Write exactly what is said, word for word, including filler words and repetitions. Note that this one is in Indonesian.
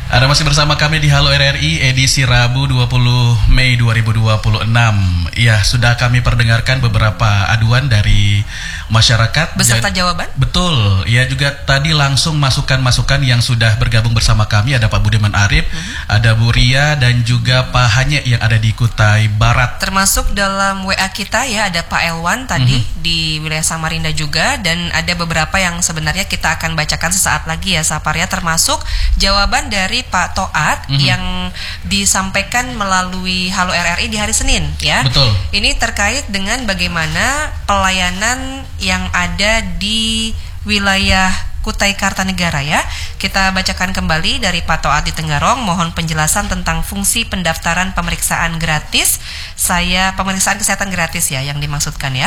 Anda masih bersama kami di Halo R R I edisi Rabu dua puluh Mei dua ribu dua puluh enam. Ya, sudah kami perdengarkan beberapa aduan dari masyarakat beserta Jadi, jawaban. Betul. Ya, juga tadi langsung masukan-masukan yang sudah bergabung bersama kami. Ada Pak Budiman Arif, uh-huh. ada Bu Ria, dan juga Pak Hanye yang ada di Kutai Barat. Termasuk dalam W A kita ya, ada Pak Elwan tadi uh-huh. di wilayah Samarinda juga. Dan ada beberapa yang sebenarnya kita akan bacakan sesaat lagi ya Saparya, termasuk jawaban dari Pak Toat mm-hmm. yang disampaikan melalui Halo R R I di hari Senin ya. Betul. Ini terkait dengan bagaimana pelayanan yang ada di wilayah Kutai Kartanegara ya. Kita bacakan kembali dari Pak Toat di Tenggarong. Mohon penjelasan tentang fungsi pendaftaran pemeriksaan gratis. Saya pemeriksaan kesehatan gratis ya yang dimaksudkan ya.